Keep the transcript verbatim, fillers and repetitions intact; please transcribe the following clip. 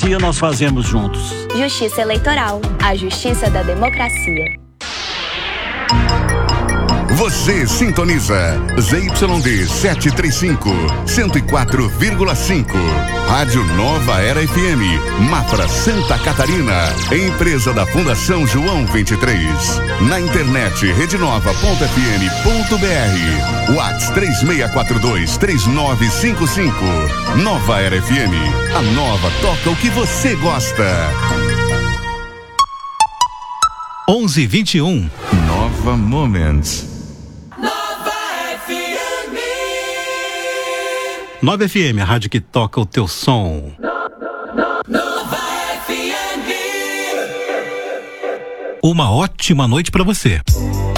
democracia nós fazemos juntos. Justiça Eleitoral, a justiça da democracia. Você sintoniza Z Y D setecentos e trinta e cinco, cento e quatro vírgula cinco. Rádio Nova Era F M, Mafra, Santa Catarina. Empresa da Fundação João vinte e três. Na internet rede nova ponto f m ponto b r. WhatsApp três seis quatro dois, três nove cinco cinco. Nova Era F M. A nova toca o que você gosta. onze e vinte e um. Nova Moments. Nova F M, a rádio que toca o teu som. Nova F M. Uma ótima noite para você.